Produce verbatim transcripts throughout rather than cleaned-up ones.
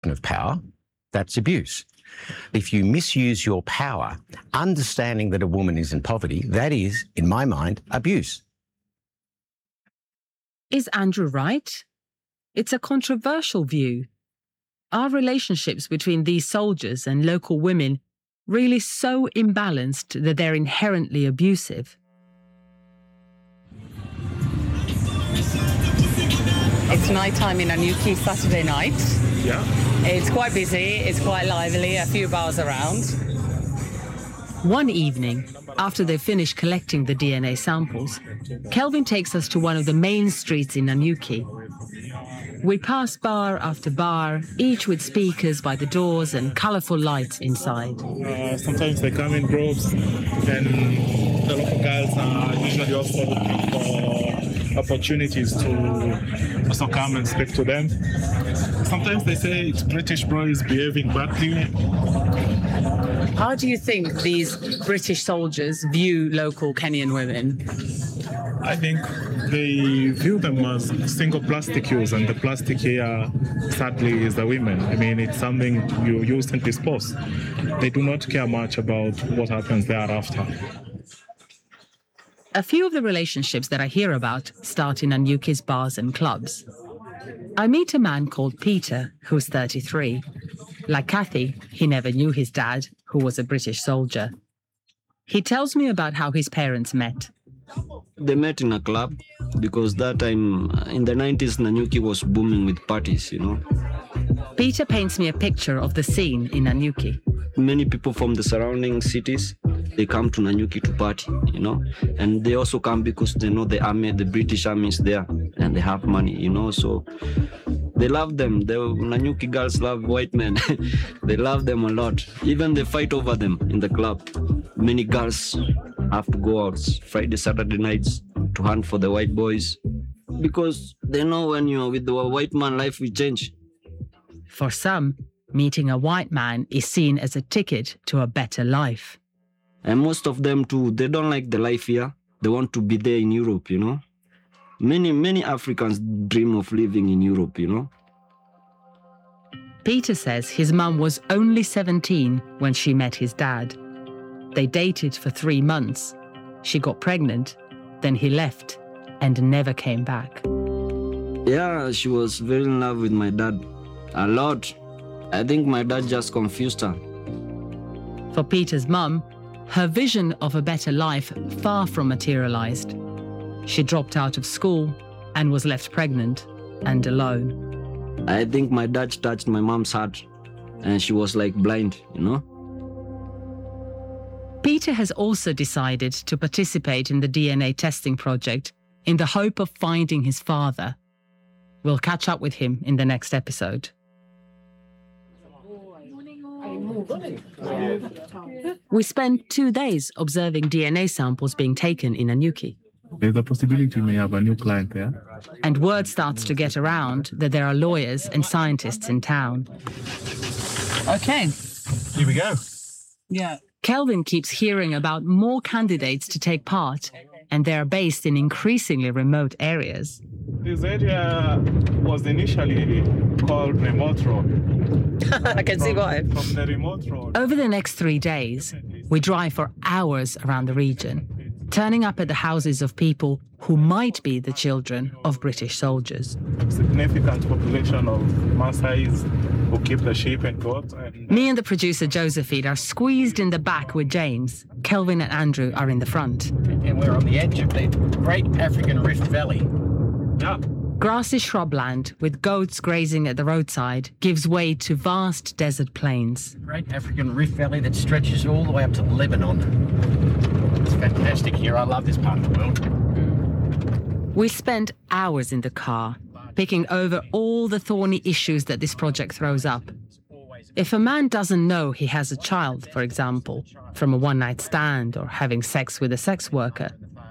of power, that's abuse. If you misuse your power, understanding that a woman is in poverty, that is, in my mind, abuse. Is Andrew right? It's a controversial view. Are relationships between these soldiers and local women really so imbalanced that they're inherently abusive? It's night time in Anyuki, Saturday night. Yeah. It's quite busy, it's quite lively, a few bars around. One evening, after they finish collecting the D N A samples, Kelvin takes us to one of the main streets in Anyuki. We pass bar after bar, each with speakers by the doors and colourful lights inside. Uh, sometimes they come in groups, and the local girls are usually also looking for opportunities to also come and speak to them. Sometimes they say it's British boys behaving badly. How do you think these British soldiers view local Kenyan women? I think they view them as single plastic use, and the plastic here, sadly, is the women. I mean, it's something you use and dispose. They do not care much about what happens thereafter. A few of the relationships that I hear about start in Anyuki's bars and clubs. I meet a man called Peter, who's thirty-three. Like Kathy, he never knew his dad, who was a British soldier. He tells me about how his parents met. They met in a club because that time, in the nineties, Nanyuki was booming with parties, you know. Peter paints me a picture of the scene in Nanyuki. Many people from the surrounding cities, they come to Nanyuki to party, you know. And they also come because they know the army, the British army is there and they have money, you know. So they love them. The Nanyuki girls love white men. They love them a lot. Even they fight over them in the club. Many girls have to go out Friday, Saturday nights to hunt for the white boys because they know when you're with the white man, life will change. For some, meeting a white man is seen as a ticket to a better life. And most of them too, they don't like the life here. They want to be there in Europe, you know. Many, many Africans dream of living in Europe, you know. Peter says his mum was only seventeen when she met his dad. They dated for three months. She got pregnant, then he left and never came back. Yeah, she was very in love with my dad. A lot. I think my dad just confused her. For Peter's mum, her vision of a better life far from materialized. She dropped out of school and was left pregnant and alone. I think my dad touched my mom's heart and she was like blind, you know. Peter has also decided to participate in the D N A testing project in the hope of finding his father. We'll catch up with him in the next episode. We spent two days observing D N A samples being taken in Anyuki. There's a possibility we may have a new client there. And word starts to get around that there are lawyers and scientists in town. Okay. Here we go. Yeah. Kelvin keeps hearing about more candidates to take part, and they are based in increasingly remote areas. This area was initially called Remote Road. I can see why. From the remote road. Over the next three days, we drive for hours around the region, turning up at the houses of people who might be the children of British soldiers. Significant population of Maasais who keep the sheep and goats. And Me and the producer Josephine are squeezed in the back with James. Kelvin and Andrew are in the front. And we're on the edge of the Great African Rift Valley. yeah. Grassy shrubland with goats grazing at the roadside gives way to vast desert plains. Great African Rift Valley that stretches all the way up to Lebanon. It's fantastic here. I love this part of the world. We spent hours in the car, picking over all the thorny issues that this project throws up. If a man doesn't know he has a child, for example, from a one-night stand or having sex with a sex worker,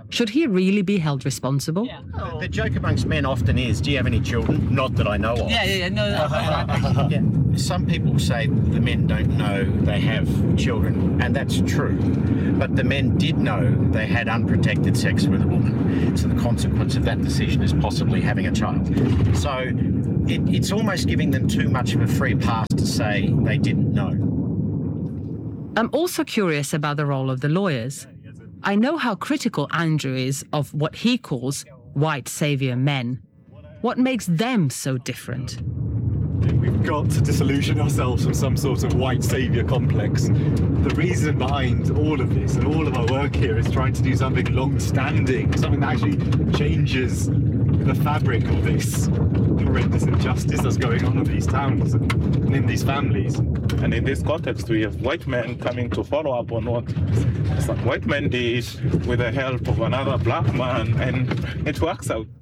Should he really be held responsible? The, the joke amongst men often is, do you have any children? Not that I know of. Yeah, yeah, yeah. No, no. Yeah. Some people say the men don't know they have children, and that's true. But the men did know they had unprotected sex with a woman. So the consequence of that decision is possibly having a child. So it, it's almost giving them too much of a free pass to say they didn't know. I'm also curious about the role of the lawyers. I know how critical Andrew is of what he calls white saviour men. What makes them so different? We've got to disillusion ourselves from some sort of white saviour complex. The reason behind all of this and all of our work here is trying to do something long-standing, something that actually changes the fabric of this horrendous injustice that's going on in these towns and in these families. And in this context, we have white men coming to follow up on what some white men did with the help of another black man, and it works out.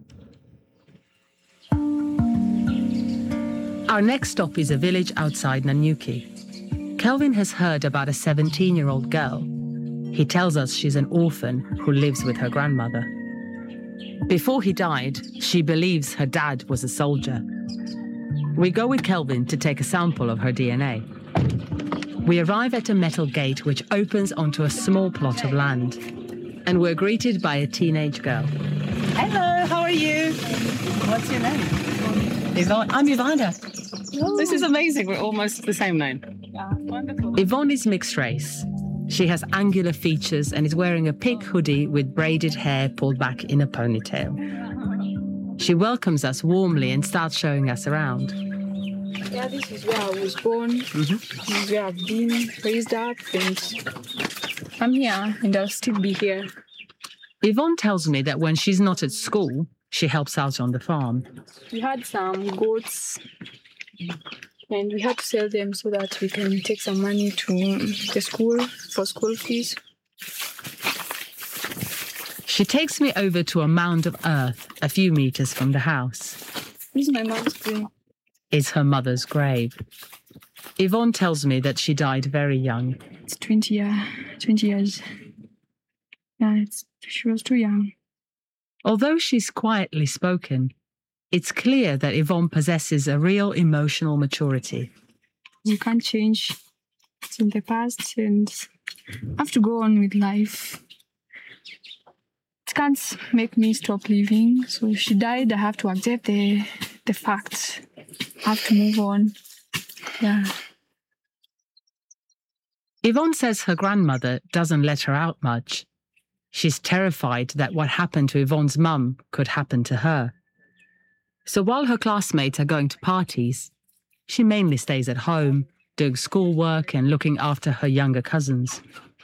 Our next stop is a village outside Nanyuki. Kelvin has heard about a seventeen-year-old girl. He tells us she's an orphan who lives with her grandmother. Before he died, she believes her dad was a soldier. We go with Kelvin to take a sample of her D N A. We arrive at a metal gate which opens onto a small plot of land, and we're greeted by a teenage girl. Hello, how are you? What's your name? Yvonne. I'm Yvonne. This is amazing. We're almost the same name. Yeah. Wonderful. Yvonne is mixed race. She has angular features and is wearing a pink hoodie with braided hair pulled back in a ponytail. She welcomes us warmly and starts showing us around. Yeah, this is where I was born. Mm-hmm. This is where I've been raised up, and I'm here, and I'll still be here. Yvonne tells me that when she's not at school, she helps out on the farm. We had some goats, and we had to sell them so that we can take some money to the school for school fees. She takes me over to a mound of earth a few meters from the house. This is my mom's grave. It's her mother's grave. Yvonne tells me that she died very young. It's twenty, year, twenty years. Yeah, it's, she was too young. Although she's quietly spoken, it's clear that Yvonne possesses a real emotional maturity. You can't change. It's in the past, and I have to go on with life. It can't make me stop living. So if she died, I have to accept the the fact. I have to move on. Yeah. Yvonne says her grandmother doesn't let her out much. She's terrified that what happened to Yvonne's mum could happen to her. So while her classmates are going to parties, she mainly stays at home, doing schoolwork and looking after her younger cousins.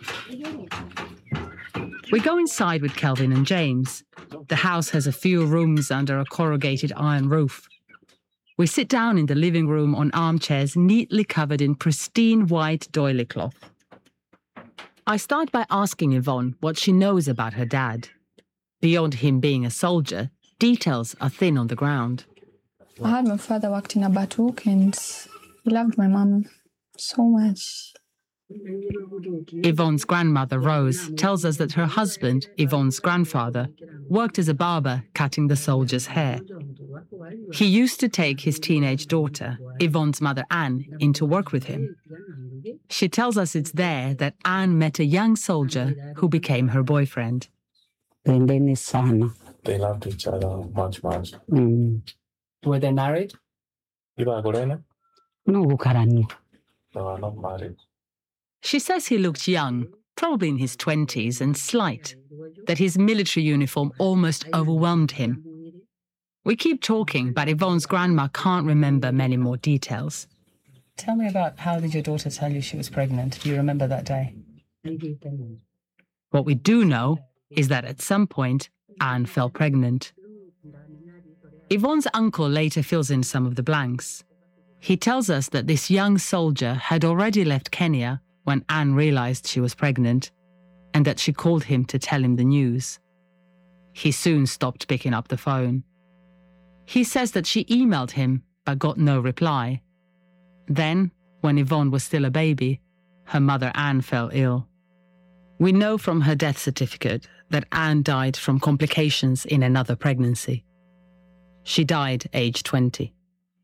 We go inside with Kelvin and James. The house has a few rooms under a corrugated iron roof. We sit down in the living room on armchairs neatly covered in pristine white doily cloth. I start by asking Yvonne what she knows about her dad. Beyond him being a soldier, details are thin on the ground. I had my father worked in a batuk, and he loved my mom so much. Yvonne's grandmother, Rose, tells us that her husband, Yvonne's grandfather, worked as a barber cutting the soldiers' hair. He used to take his teenage daughter, Yvonne's mother Anne, in to work with him. She tells us it's there that Anne met a young soldier who became her boyfriend. They loved each other much, much. Mm. Were they married? No, No, not married. She says he looked young, probably in his twenties, and slight, that his military uniform almost overwhelmed him. We keep talking, but Yvonne's grandma can't remember many more details. Tell me about how did your daughter tell you she was pregnant? Do you remember that day? What we do know is that at some point, Anne fell pregnant. Yvonne's uncle later fills in some of the blanks. He tells us that this young soldier had already left Kenya when Anne realized she was pregnant, and that she called him to tell him the news. He soon stopped picking up the phone. He says that she emailed him but got no reply. Then, when Yvonne was still a baby, her mother Anne fell ill. We know from her death certificate that Anne died from complications in another pregnancy. She died aged twenty.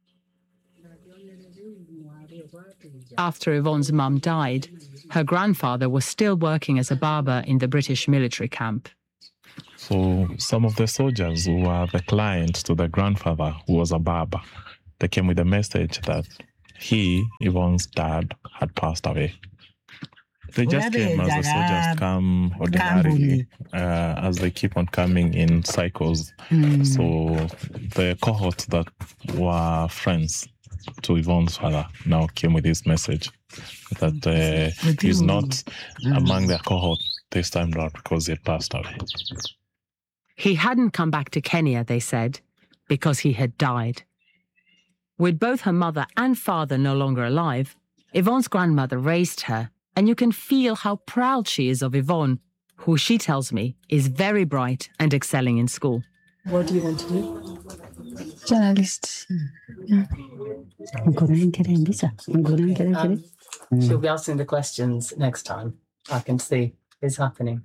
After Yvonne's mum died, her grandfather was still working as a barber in the British military camp. So some of the soldiers who were the clients to the grandfather, who was a barber, they came with a message that he, Yvonne's dad, had passed away. They just came as the soldiers come ordinarily, uh, as they keep on coming in cycles. Mm. So the cohorts that were friends to Yvonne's father now came with this message that uh, he's not mm. among their cohort this time round because he passed away. He hadn't come back to Kenya, they said, because he had died. With both her mother and father no longer alive, Yvonne's grandmother raised her, and you can feel how proud she is of Yvonne, who she tells me is very bright and excelling in school. What do you want to do? Journalist. Yeah. Um, she'll be asking the questions next time. I can see it's happening.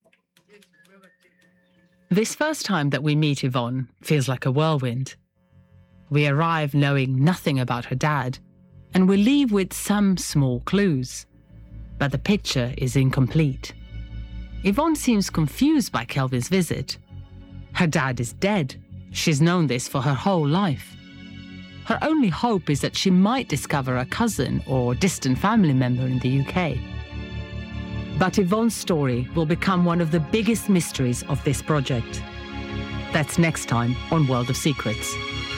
This first time that we meet Yvonne feels like a whirlwind. We arrive knowing nothing about her dad, and we leave with some small clues. But the picture is incomplete. Yvonne seems confused by Kelvin's visit. Her dad is dead. She's known this for her whole life. Her only hope is that she might discover a cousin or distant family member in the U K. But Yvonne's story will become one of the biggest mysteries of this project. That's next time on World of Secrets.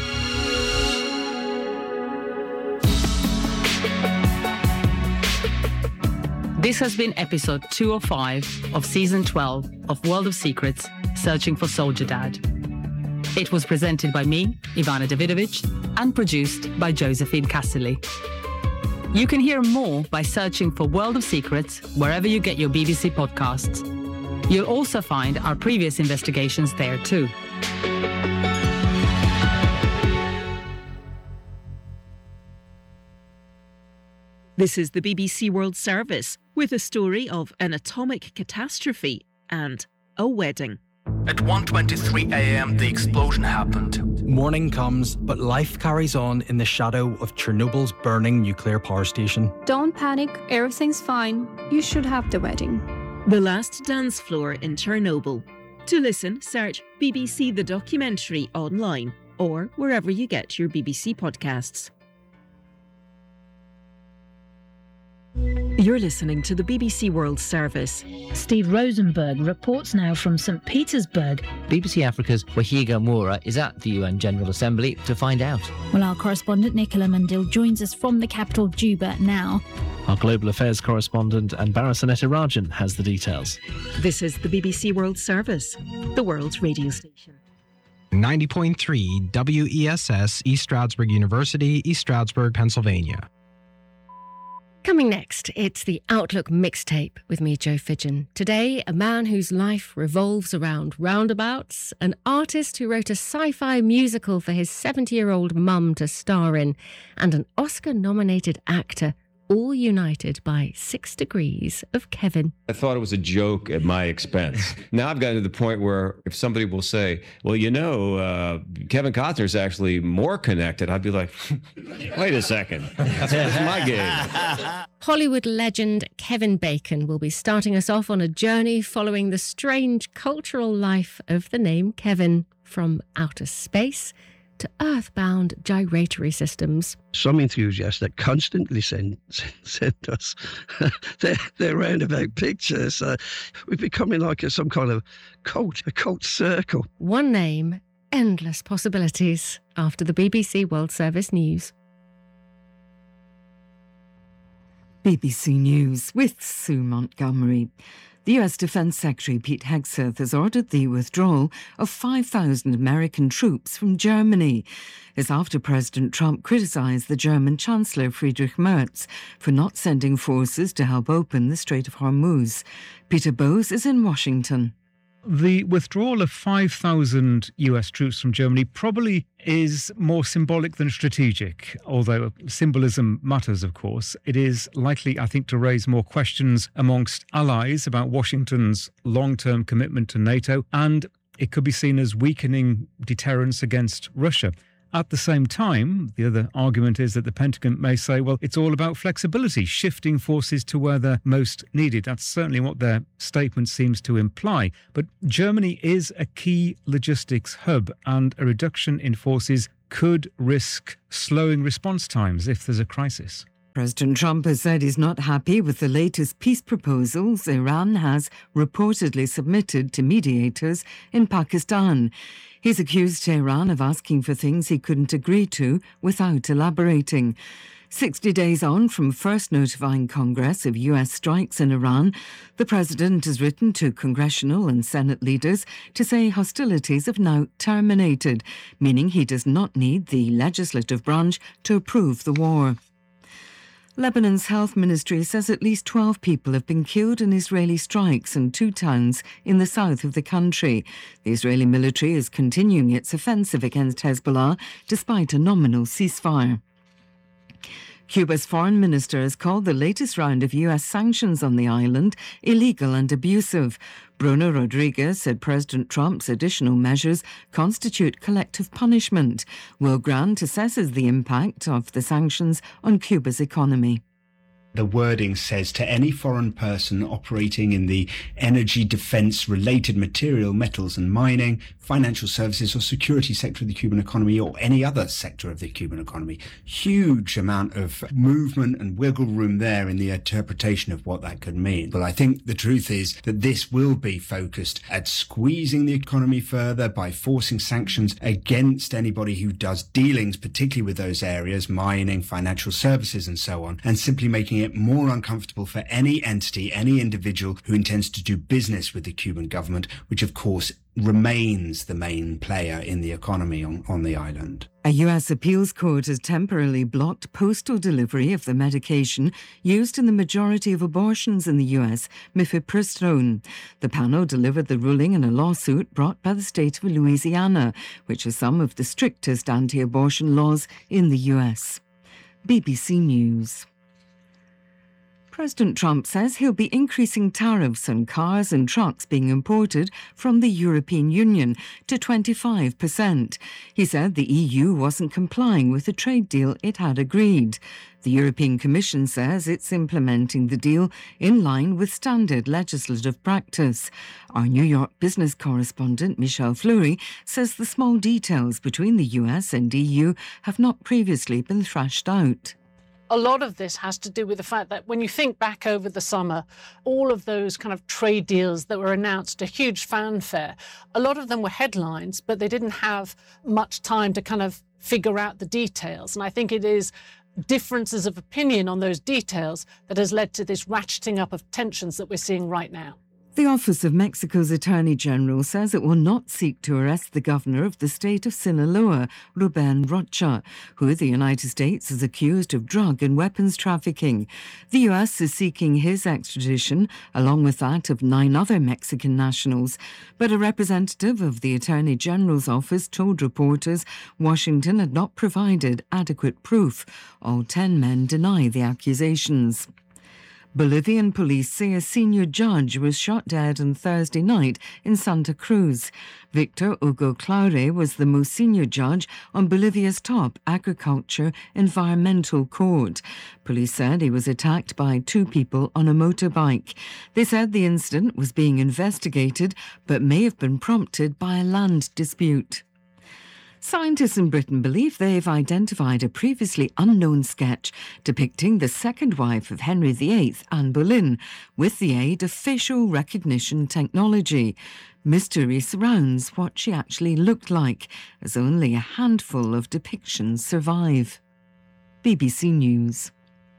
This has been episode two oh five of season twelve of World of Secrets, Searching for Soldier Dad. It was presented by me, Ivana Davidovich, and produced by Josephine Cassidy. You can hear more by searching for World of Secrets wherever you get your B B C podcasts. You'll also find our previous investigations there too. This is the B B C World Service with a story of an atomic catastrophe and a wedding. At one twenty-three a.m. the explosion happened. Morning comes, but life carries on in the shadow of Chernobyl's burning nuclear power station. Don't panic, everything's fine. You should have the wedding. The last dance floor in Chernobyl. To listen, search B B C The Documentary online or wherever you get your B B C podcasts. You're listening to the B B C World Service. Steve Rosenberg reports now from Saint Petersburg. B B C Africa's Wahiga Moura is at the U N General Assembly to find out. Well, our correspondent Nicola Mandil joins us from the capital Juba now. Our Global Affairs correspondent Anbara Sanetirajan has the details. This is the B B C World Service, the world's radio station. ninety point three W E S S, East Stroudsburg University, East Stroudsburg, Pennsylvania. Coming next, it's the Outlook mixtape with me, Jo Fidgen. Today, a man whose life revolves around roundabouts, an artist who wrote a sci-fi musical for his seventy-year-old mum to star in, and an Oscar-nominated actor, all united by six degrees of Kevin. I thought it was a joke at my expense. Now I've gotten to the point where if somebody will say, well, you know, uh, Kevin Costner's actually more connected, I'd be like, wait a second, that's, that's my game. Hollywood legend Kevin Bacon will be starting us off on a journey following the strange cultural life of the name Kevin, from outer space to earthbound gyratory systems. Some enthusiasts that constantly send send us their, their roundabout pictures. Uh, we're becoming like a, some kind of cult, a cult circle. One name, endless possibilities, after the B B C World Service News. B B C News with Sue Montgomery. The U S Defense Secretary Pete Hegseth has ordered the withdrawal of five thousand American troops from Germany. It's after President Trump criticised the German Chancellor Friedrich Merz for not sending forces to help open the Strait of Hormuz. Peter Bowes is in Washington. The withdrawal of five thousand U S troops from Germany probably is more symbolic than strategic, although symbolism matters, of course. It is likely, I think, to raise more questions amongst allies about Washington's long-term commitment to NATO, and it could be seen as weakening deterrence against Russia. At the same time, the other argument is that the Pentagon may say, well, it's all about flexibility, shifting forces to where they're most needed. That's certainly what their statement seems to imply. But Germany is a key logistics hub, and a reduction in forces could risk slowing response times if there's a crisis. President Trump has said he's not happy with the latest peace proposals Iran has reportedly submitted to mediators in Pakistan. He's accused Tehran of asking for things he couldn't agree to without elaborating. Sixty days on from first notifying Congress of U S strikes in Iran, the president has written to congressional and Senate leaders to say hostilities have now terminated, meaning he does not need the legislative branch to approve the war. Lebanon's health ministry says at least twelve people have been killed in Israeli strikes in two towns in the south of the country. The Israeli military is continuing its offensive against Hezbollah despite a nominal ceasefire. Cuba's foreign minister has called the latest round of U S sanctions on the island illegal and abusive. Bruno Rodriguez said President Trump's additional measures constitute collective punishment. Will Grant assesses the impact of the sanctions on Cuba's economy. The wording says to any foreign person operating in the energy, defence, related material, metals and mining, financial services or security sector of the Cuban economy or any other sector of the Cuban economy. Huge amount of movement and wiggle room there in the interpretation of what that could mean. But I think the truth is that this will be focused at squeezing the economy further by forcing sanctions against anybody who does dealings, particularly with those areas, mining, financial services and so on, and simply making it more uncomfortable for any entity, any individual who intends to do business with the Cuban government, which of course remains the main player in the economy on, on the island. A U S appeals court has temporarily blocked postal delivery of the medication used in the majority of abortions in the U S, mifepristone. The panel delivered the ruling in a lawsuit brought by the state of Louisiana, which has some of the strictest anti-abortion laws in the U S. B B C News. President Trump says he'll be increasing tariffs on cars and trucks being imported from the European Union to twenty-five percent. He said the E U wasn't complying with the trade deal it had agreed. The European Commission says it's implementing the deal in line with standard legislative practice. Our New York business correspondent, Michelle Fleury, says the small details between the U S and E U have not previously been thrashed out. A lot of this has to do with the fact that when you think back over the summer, all of those kind of trade deals that were announced, a huge fanfare, a lot of them were headlines, but they didn't have much time to kind of figure out the details. And I think it is differences of opinion on those details that has led to this ratcheting up of tensions that we're seeing right now. The Office of Mexico's Attorney General says it will not seek to arrest the governor of the state of Sinaloa, Ruben Rocha, who the United States is accused of drug and weapons trafficking. The U S is seeking his extradition, along with that of nine other Mexican nationals. But a representative of the Attorney General's office told reporters Washington had not provided adequate proof. All ten men deny the accusations. Bolivian police say a senior judge was shot dead on Thursday night in Santa Cruz. Victor Hugo Claure was the most senior judge on Bolivia's top agriculture environmental court. Police said he was attacked by two people on a motorbike. They said the incident was being investigated but may have been prompted by a land dispute. Scientists in Britain believe they've identified a previously unknown sketch depicting the second wife of Henry the Eighth, Anne Boleyn, with the aid of facial recognition technology. Mystery surrounds what she actually looked like, as only a handful of depictions survive. B B C News.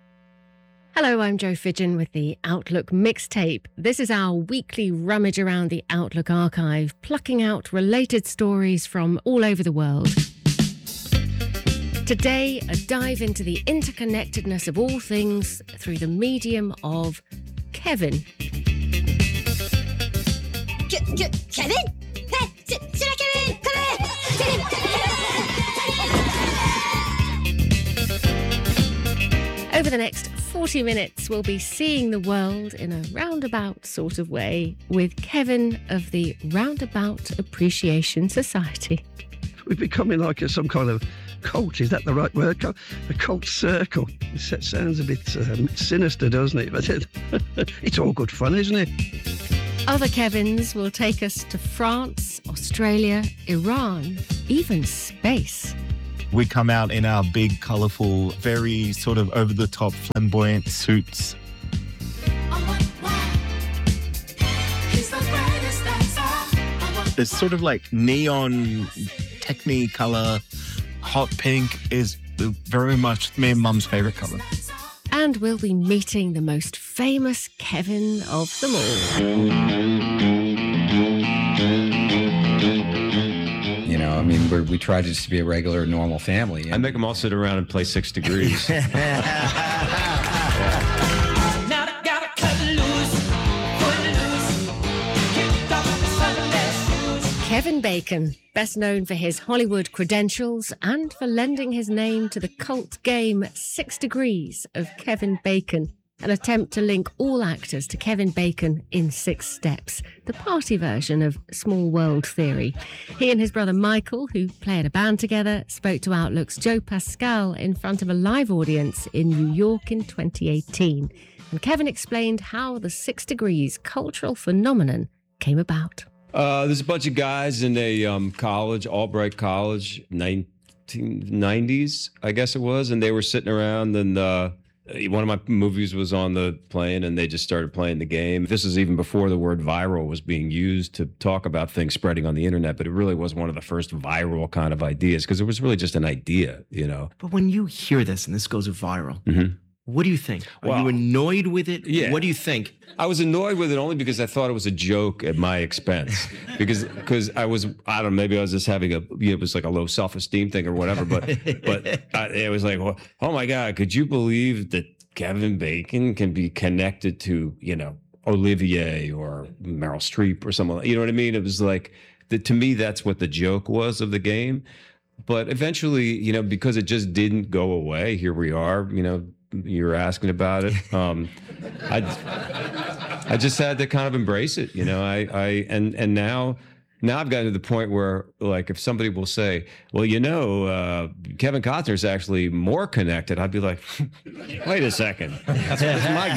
Hello, I'm Jo Fidgen with the Outlook Mixtape. This is our weekly rummage around the Outlook archive, plucking out related stories from all over the world. Today, a dive into the interconnectedness of all things through the medium of Kevin. Ke- Ke- Kevin? Hey, sit, sit down, Kevin! Come here! Over the next forty minutes, we'll be seeing the world in a roundabout sort of way with Kevin of the Roundabout Appreciation Society. We're becoming like a, some kind of cult. Is that the right word? A cult circle. It sounds a bit um, sinister, doesn't it? But it, it's all good fun, isn't it? Other Kevins will take us to France, Australia, Iran, even space. We come out in our big, colourful, very sort of over-the-top, flamboyant suits. It's sort of like neon, techni-colour, hot pink is very much me and Mum's favourite colour. And we'll be meeting the most famous Kevin of them all. You know, I mean, we're, we try just to be a regular, normal family. I make them all sit around and play Six Degrees. Kevin Bacon, best known for his Hollywood credentials and for lending his name to the cult game Six Degrees of Kevin Bacon, an attempt to link all actors to Kevin Bacon in Six Steps, the party version of Small World Theory. He and his brother Michael, who play in a band together, spoke to Outlook's Joe Pascal in front of a live audience in New York in twenty eighteen. And Kevin explained how the Six Degrees cultural phenomenon came about. Uh, there's a bunch of guys in a um, college, Albright College, nineteen nineties, I guess it was, and they were sitting around, and uh, one of my movies was on the plane, and they just started playing the game. This is even before the word viral was being used to talk about things spreading on the internet, but it really was one of the first viral kind of ideas, because it was really just an idea, you know. But when you hear this, and this goes viral, mm-hmm. what do you think? Are Well, you annoyed with it? Yeah. What do you think? I was annoyed with it only because I thought it was a joke at my expense. Because because I was, I don't know, maybe I was just having a, it was like a low self-esteem thing or whatever. But but I, it was like, well, oh my God, could you believe that Kevin Bacon can be connected to, you know, Olivier or Meryl Streep or someone, you know what I mean? It was like, the, to me, that's what the joke was of the game. But eventually, you know, because it just didn't go away, here we are, you know, you're asking about it. Um, I, I just had to kind of embrace it, you know. I, I, and and now, now I've gotten to the point where, like, if somebody will say, "Well, you know, uh, Kevin Costner is actually more connected," I'd be like, "Wait a second, that's, that's my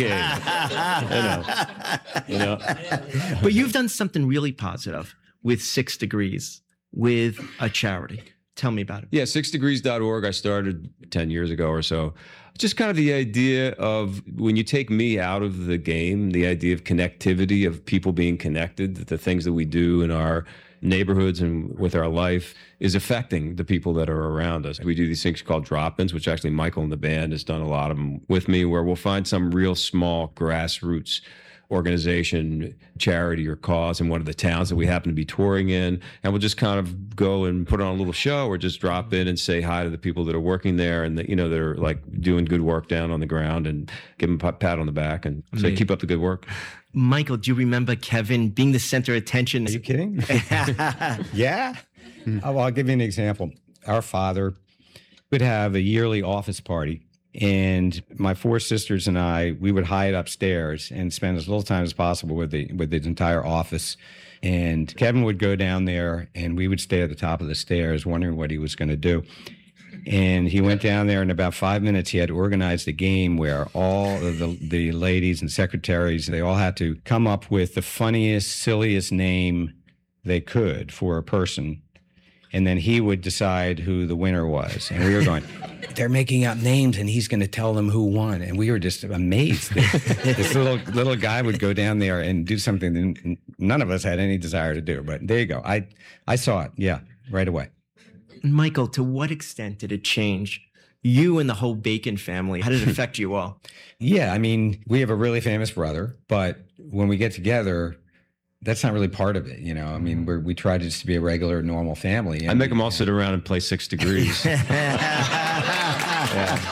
game," you know. You know. But you've done something really positive with Six Degrees, with a charity. Tell me about it. Yeah, six degrees dot org I started ten years ago or so. Just kind of the idea of when you take me out of the game, the idea of connectivity, of people being connected, the things that we do in our neighborhoods and with our life is affecting the people that are around us. We do these things called drop-ins, which actually Michael and the band has done a lot of them with me, where we'll find some real small grassroots organization, charity, or cause in one of the towns that we happen to be touring in, and we'll just kind of go and put on a little show or just drop in and say hi to the people that are working there and that, you know, that are like doing good work down on the ground, and give them a pat on the back and say, Amazing. keep up the good work. Michael, do you remember Kevin being the center of attention? Are you kidding? Yeah. Oh, well, I'll give you an example. Our father would have a yearly office party, and my four sisters and I, we would hide upstairs and spend as little time as possible with the with the entire office. And Kevin would go down there, and we would stay at the top of the stairs wondering what he was going to do. And he went down there, in about five minutes, he had organized a game where all of the, the ladies and secretaries, they all had to come up with the funniest, silliest name they could for a person. And then he would decide who the winner was. And we were going, they're making up names, and he's going to tell them who won. And we were just amazed that this little little guy would go down there and do something that none of us had any desire to do. But there you go. I, I saw it. Yeah, right away. Michael, to what extent did it change you and the whole Bacon family? How did it affect you all? Yeah, I mean, we have a really famous brother, but when we get together, that's not really part of it, you know. I mean, we're, we try to just be a regular, normal family. I make them all sit around and play Six Degrees. Yeah.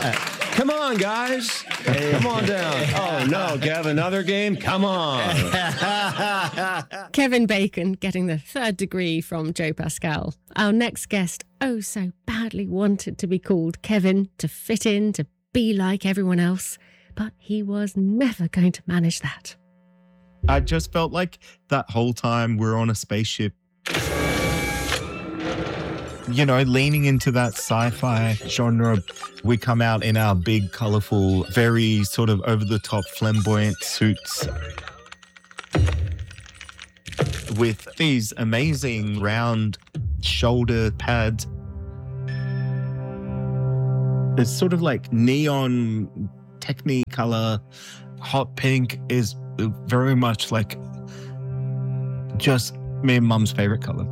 Come on, guys. Come on down. Oh, no, Kev, another game? Come on. Kevin Bacon getting the third degree from Joe Pascal. Our next guest oh so badly wanted to be called Kevin, to fit in, to be like everyone else, but he was never going to manage that. I just felt like that whole time we're on a spaceship, you know, leaning into that sci-fi genre. We come out in our big, colourful, very sort of over-the-top flamboyant suits with these amazing round shoulder pads. It's sort of like neon Technicolor. Hot pink is very much like just me and Mum's favourite colour.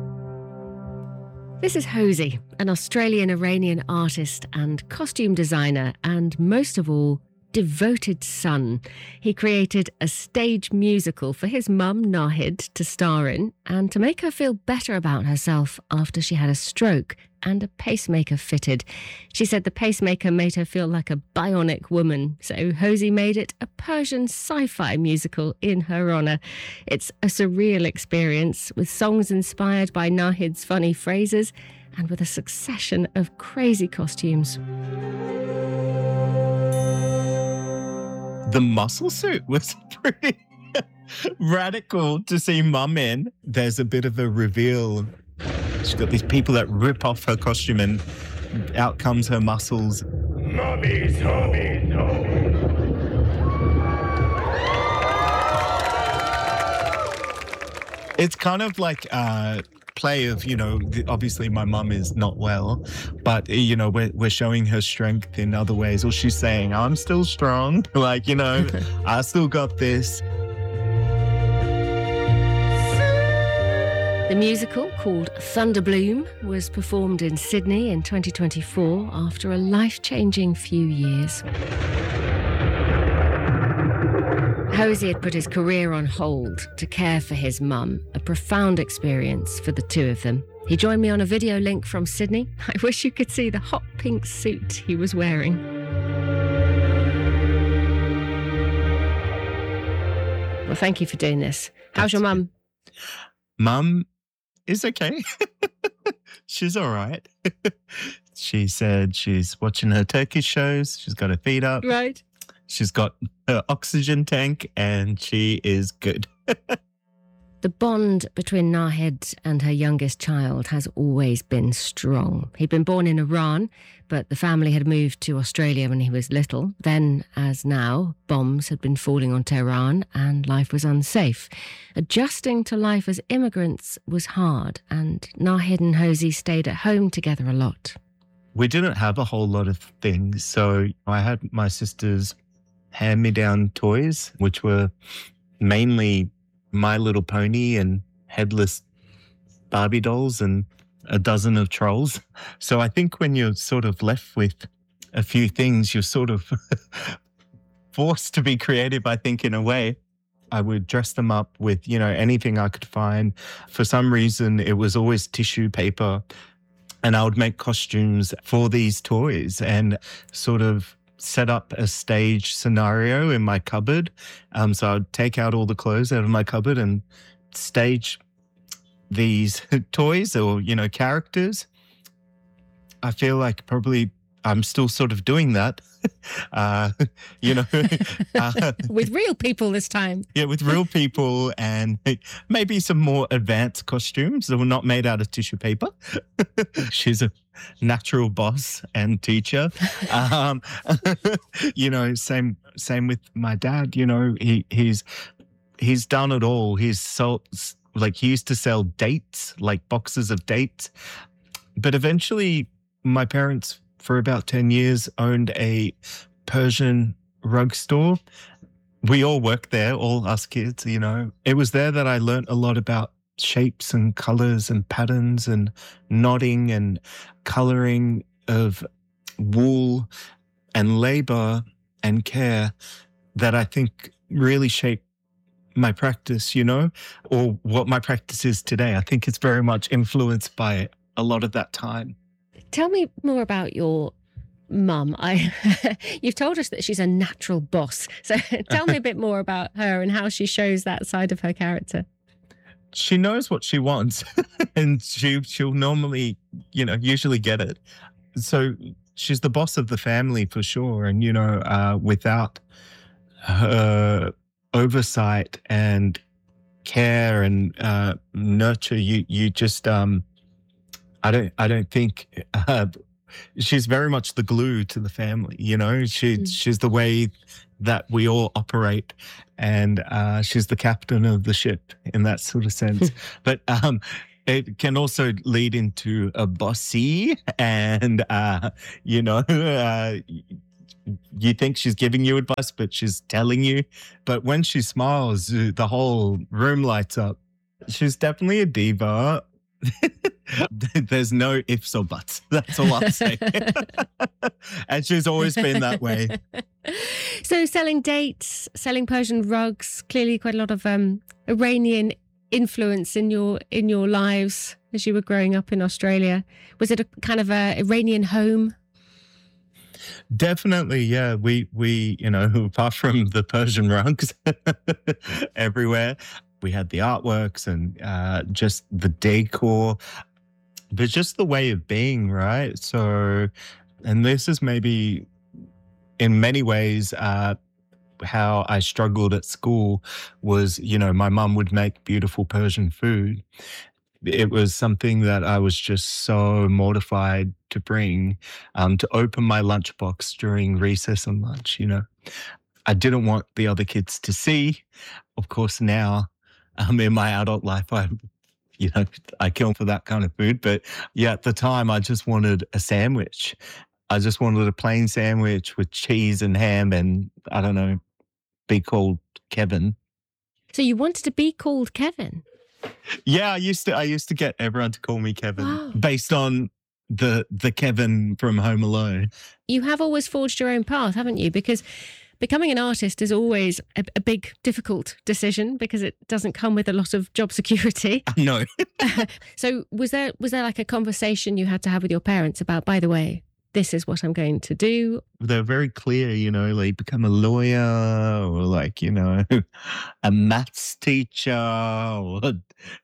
This is Hosey, an Australian-Iranian artist and costume designer, and most of all, devoted son. He created a stage musical for his mum, Nahid, to star in, and to make her feel better about herself after she had a stroke and a pacemaker fitted. She said the pacemaker made her feel like a bionic woman, so Hosey made it a Persian sci-fi musical in her honour. It's a surreal experience, with songs inspired by Nahid's funny phrases and with a succession of crazy costumes. The muscle suit was pretty radical to see Mum in. There's a bit of a reveal. She's got these people that rip off her costume and out comes her muscles. Mummy's home. It's kind of like a play of, you know, obviously my mum is not well, but, you know, we're, we're showing her strength in other ways. Or she's saying, I'm still strong. Like, you know, I still got this. The musical, called Thunderbloom, was performed in Sydney in twenty twenty-four after a life-changing few years. Hosey had put his career on hold to care for his mum, a profound experience for the two of them. He joined me on a video link from Sydney. I wish you could see the hot pink suit he was wearing. Well, thank you for doing this. How's your mum? Mum is okay. She's all right. She said she's watching her Turkish shows. She's got her feet up. Right. She's got her oxygen tank and she is good. The bond between Nahid and her youngest child has always been strong. He'd been born in Iran, but the family had moved to Australia when he was little. Then, as now, bombs had been falling on Tehran and life was unsafe. Adjusting to life as immigrants was hard, and Nahid and Hosey stayed at home together a lot. We didn't have a whole lot of things, so I had my sister's hand-me-down toys, which were mainly My Little Pony and headless Barbie dolls and a dozen of trolls. So I think when you're sort of left with a few things, you're sort of forced to be creative, I think, in a way. I would dress them up with, you know, anything I could find. For some reason, it was always tissue paper. And I would make costumes for these toys and sort of set up a stage scenario in my cupboard. Um, so I'd take out all the clothes out of my cupboard and stage these toys or, you know, characters. I feel like probably I'm still sort of doing that. uh, you know, uh, with real people this time. Yeah, with real people and maybe some more advanced costumes that were not made out of tissue paper. She's a natural boss and teacher. Um, you know, same same with my dad. You know, he he's he's done it all. He's sold, like he used to sell dates, like boxes of dates, but eventually my parents, for about ten years, owned a Persian rug store. We all worked there, all us kids, you know. It was there that I learned a lot about shapes and colors and patterns and knotting and coloring of wool and labor and care that I think really shaped my practice, you know, or what my practice is today. I think it's very much influenced by a lot of that time. Tell me more about your mum. I, you've told us that she's a natural boss. So tell me a bit more about her and how she shows that side of her character. She knows what she wants and she, she'll normally, you know, usually get it. So she's the boss of the family for sure. And, you know, uh, without her oversight and care and uh, nurture, you, you just, um, I don't, I don't think, uh, she's very much the glue to the family, you know, she, mm. she's the way that we all operate, and uh, she's the captain of the ship in that sort of sense. But um, it can also lead into a bossy and, uh, you know, uh, you think she's giving you advice, but she's telling you. But when she smiles, the whole room lights up. She's definitely a diva. There's no ifs or buts. That's all I'm saying. And she's always been that way. So selling dates, selling Persian rugs, clearly quite a lot of um, Iranian influence in your in your lives as you were growing up in Australia. Was it a kind of a Iranian home? Definitely, yeah. We, we you know, apart from the Persian rugs everywhere, we had the artworks and uh, just the decor, but just the way of being, right? So, and this is maybe in many ways uh, how I struggled at school was, you know, my mum would make beautiful Persian food. It was something that I was just so mortified to bring, um, to open my lunchbox during recess and lunch, you know. I didn't want the other kids to see. Of course, now, Um, in my adult life, I, you know, I kill for that kind of food. But yeah, at the time, I just wanted a sandwich. I just wanted a plain sandwich with cheese and ham and, I don't know, be called Kevin. So you wanted to be called Kevin? Yeah, I used to. I used to get everyone to call me Kevin Wow. based on the the Kevin from Home Alone. You have always forged your own path, haven't you? Because becoming an artist is always a, a big, difficult decision because it doesn't come with a lot of job security. No. So was there was there like a conversation you had to have with your parents about, by the way, this is what I'm going to do? They're very clear, you know, like become a lawyer or like, you know, a maths teacher or a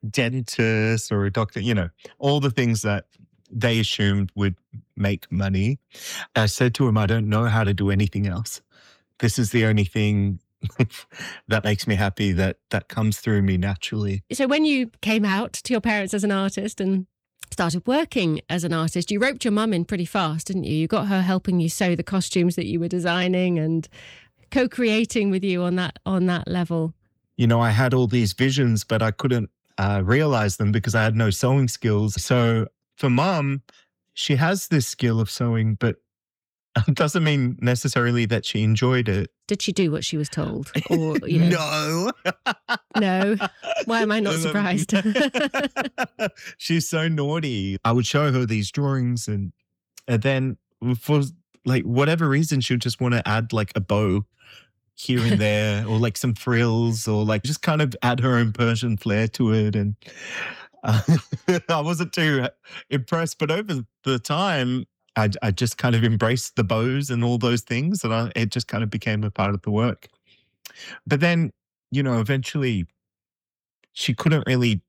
dentist or a doctor, you know, all the things that they assumed would make money. I said to him, I don't know how to do anything else. This is the only thing that makes me happy, that that comes through me naturally. So when you came out to your parents as an artist and started working as an artist, you roped your mum in pretty fast, didn't you? You got her helping you sew the costumes that you were designing and co-creating with you on that on that level. You know, I had all these visions, but I couldn't uh, realize them because I had no sewing skills. So for Mum, she has this skill of sewing, but it doesn't mean necessarily that she enjoyed it. Did she do what she was told? Or, you know, no. No. Why am I not surprised? She's so naughty. I would show her these drawings and, and then for like whatever reason, she'd just want to add like a bow here and there or like some frills or like just kind of add her own Persian flair to it. And uh, I wasn't too impressed, but over the time, I, I just kind of embraced the bows and all those things, and I, it just kind of became a part of the work. But then, you know, eventually she couldn't really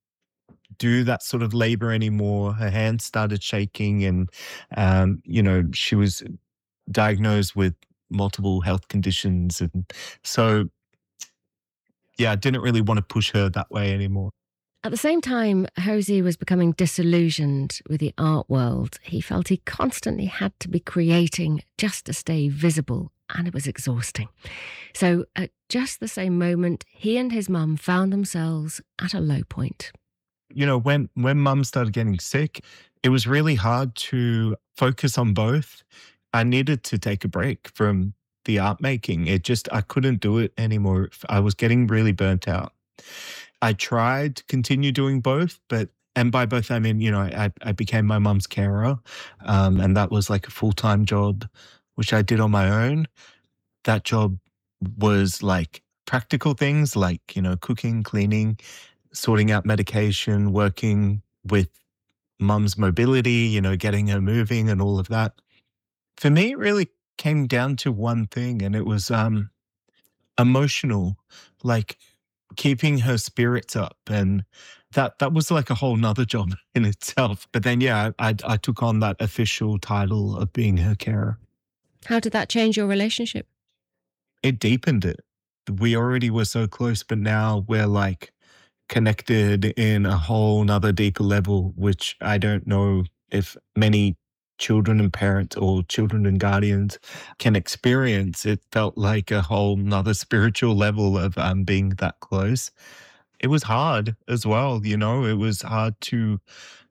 do that sort of labor anymore. Her hands started shaking and, um, you know, she was diagnosed with multiple health conditions. And so, yeah, I didn't really want to push her that way anymore. At the same time, Hosey was becoming disillusioned with the art world. He felt he constantly had to be creating just to stay visible, and it was exhausting. So at just the same moment, he and his mum found themselves at a low point. You know, when, when Mum started getting sick, it was really hard to focus on both. I needed to take a break from the art making. It just, I couldn't do it anymore. I was getting really burnt out. I tried to continue doing both, but, and by both, I mean, you know, I, I became my mum's carer. Um, and that was like a full-time job, which I did on my own. That job was like practical things like, you know, cooking, cleaning, sorting out medication, working with mum's mobility, you know, getting her moving and all of that. For me, it really came down to one thing, and it was um, emotional, like keeping her spirits up. And that that was like a whole nother job in itself. But then, yeah, I, I took on that official title of being her carer. How did that change your relationship? It deepened it. We already were so close, but now we're like connected in a whole nother deeper level, which I don't know if many children and parents or children and guardians can experience. It felt like a whole nother spiritual level of um, being that close. It was hard as well, you know, it was hard to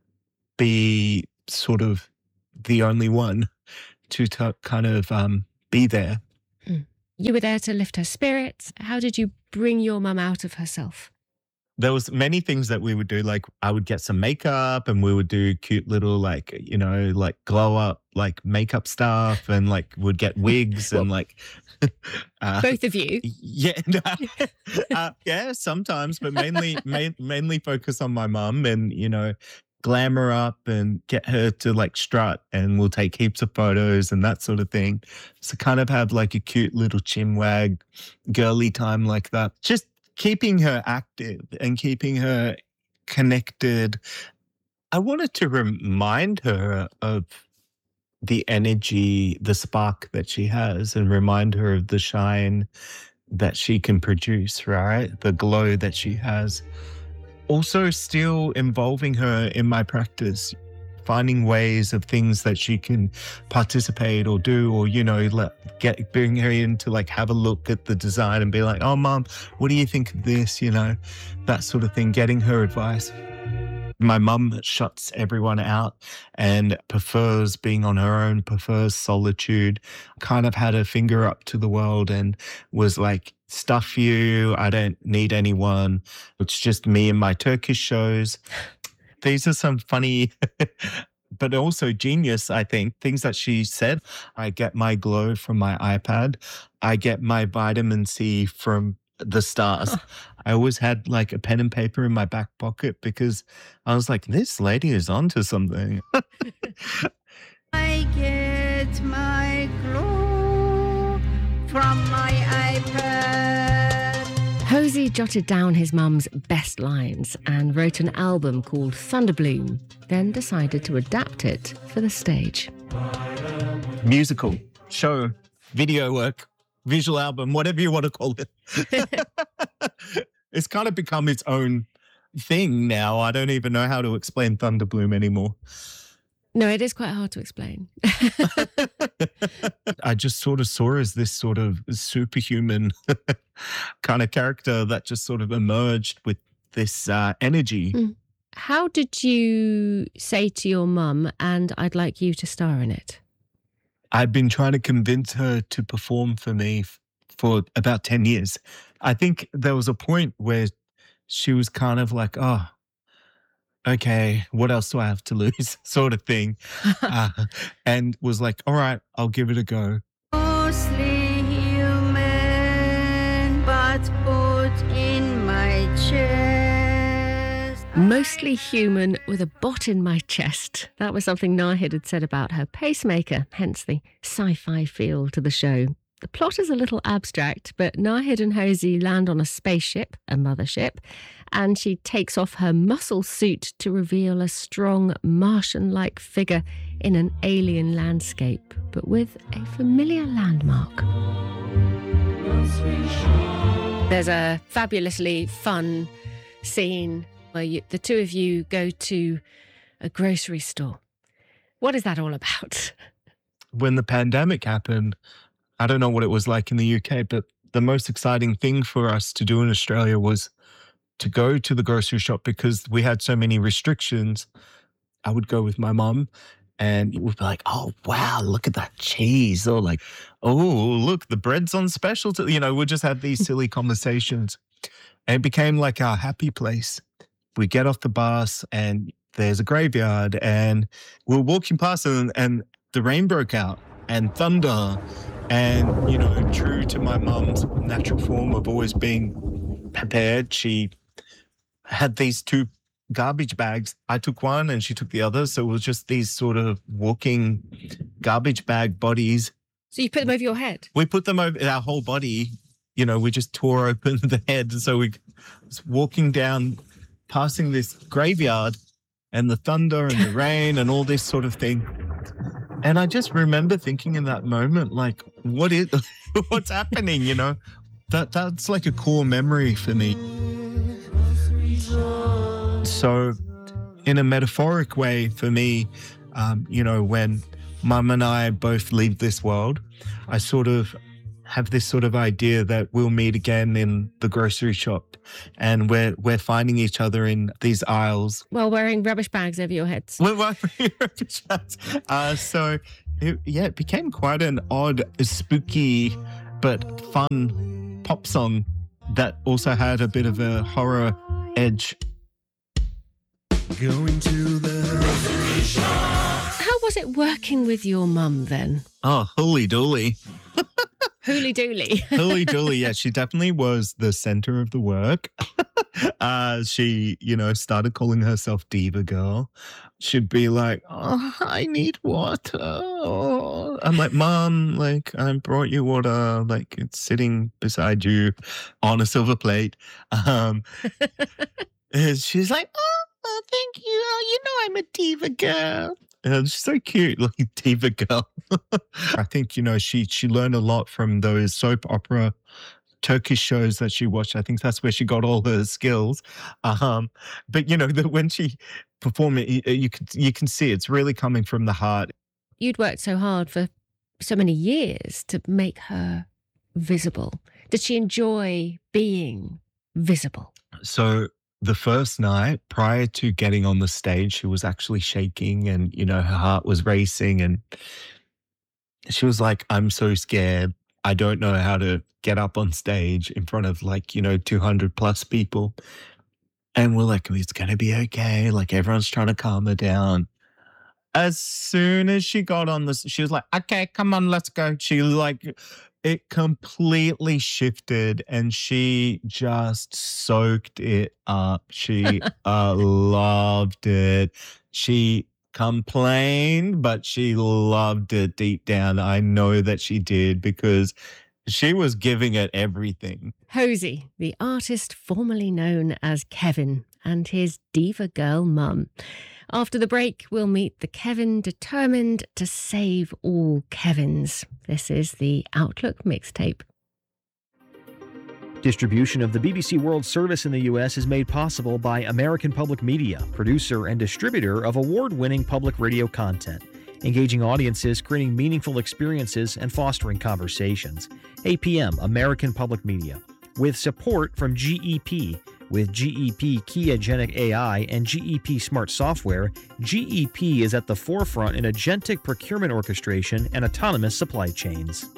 be sort of the only one to t- kind of um, be there. Mm. You were there to lift her spirits. How did you bring your mum out of herself? There was many things that we would do. Like I would get some makeup and we would do cute little like, you know, like glow up, like makeup stuff and like would get wigs and like. uh, Both of you? Yeah. uh, yeah, sometimes, but mainly, ma- mainly focus on my mum and, you know, glam her up and get her to like strut and we'll take heaps of photos and that sort of thing. So kind of have like a cute little chinwag girly time like that. Just keeping her active and keeping her connected. I wanted to remind her of the energy, the spark that she has and remind her of the shine that she can produce, right? The glow that she has. Also still involving her in my practice, finding ways of things that she can participate or do, or, you know, let get bring her in to like have a look at the design and be like, oh, Mom, what do you think of this? You know, that sort of thing, getting her advice. My mum shuts everyone out and prefers being on her own, prefers solitude, kind of had her finger up to the world and was like, stuff you, I don't need anyone. It's just me and my Turkish shows. These are some funny, but also genius, I think, things that she said. I get my glow from my iPad. I get my vitamin C from the stars. I always had like a pen and paper in my back pocket because I was like, this lady is onto something. I get my glow from my iPad. Hosey jotted down his mum's best lines and wrote an album called Thunderbloom, then decided to adapt it for the stage. Musical, show, video work, visual album, whatever you want to call it. It's kind of become its own thing now. I don't even know how to explain Thunderbloom anymore. No, it is quite hard to explain. I just sort of saw her as this sort of superhuman kind of character that just sort of emerged with this uh, energy. Mm. How did you say to your mum, and I'd like you to star in it? I've been trying to convince her to perform for me f- for about ten years. I think there was a point where she was kind of like, oh, okay, what else do I have to lose? Sort of thing. uh, and was like, all right, I'll give it a go. Mostly human, but put in my chest. Mostly human with a bot in my chest. That was something Nahid had said about her pacemaker, hence the sci-fi feel to the show. The plot is a little abstract, but Nahid and Hosey land on a spaceship, a mothership, and she takes off her muscle suit to reveal a strong Martian-like figure in an alien landscape, but with a familiar landmark. There's a fabulously fun scene where you, the two of you go to a grocery store. What is that all about? When the pandemic happened, I don't know what it was like in the U K, but the most exciting thing for us to do in Australia was to go to the grocery shop because we had so many restrictions. I would go with my mum and we'd be like, oh, wow, look at that cheese. Or like, oh, look, the bread's on special. To, you know, we just had these silly conversations. And it became like our happy place. We get off the bus and there's a graveyard and we're walking past and, and the rain broke out and thunder. And, you know, true to my mum's natural form of always being prepared, she had these two garbage bags. I took one and she took the other. So it was just these sort of walking garbage bag bodies. So you put them over your head? We put them over our whole body. You know, we just tore open the head. So we was walking down, passing this graveyard and the thunder and the rain and all this sort of thing. And I just remember thinking in that moment, like, what is, what's happening, you know? That That's like a core memory for me. So in a metaphoric way for me, um, you know, when Mum and I both leave this world, I sort of have this sort of idea that we'll meet again in the grocery shop, and we're we're finding each other in these aisles while wearing rubbish bags over your heads. We're wearing rubbish bags. Uh, so it, yeah, it became quite an odd, spooky, but fun pop song that also had a bit of a horror edge. Going to the grocery shop. How was it working with your mum then? Oh, holy dooly. Hooly dooly. Hooly dooly, yeah. She definitely was the center of the work. uh, she, you know, started calling herself Diva Girl. She'd be like, oh, I need water. Oh. I'm like, Mom, like, I brought you water. Like, it's sitting beside you on a silver plate. Um, and she's like, oh, oh, thank you. Oh, you know I'm a Diva Girl. And she's so cute, like Diva Girl. I think, you know, she she learned a lot from those soap opera Turkish shows that she watched. I think that's where she got all her skills. Um, but, you know, the, when she performed it, you, you, can, you can see it's really coming from the heart. You'd worked so hard for so many years to make her visible. Did she enjoy being visible? So the first night, prior to getting on the stage, she was actually shaking and, you know, her heart was racing. And she was like, I'm so scared. I don't know how to get up on stage in front of, like, you know, two hundred plus people. And we're like, it's going to be okay. Like, everyone's trying to calm her down. As soon as she got on this, she was like, okay, come on, let's go. She like, it completely shifted and she just soaked it up. She uh, loved it. She complained, but she loved it deep down. I know that she did because she was giving it everything. Hosey, the artist formerly known as Kevin, and his Diva Girl mum. After the break, we'll meet the Kevin determined to save all Kevins. This is the Outlook Mixtape. Distribution of the B B C World Service in the U S is made possible by American Public Media, producer and distributor of award-winning public radio content, engaging audiences, creating meaningful experiences, and fostering conversations. A P M, American Public Media, with support from G E P. With G E P Key Agentic A I and G E P Smart Software, G E P is at the forefront in agentic procurement orchestration and autonomous supply chains.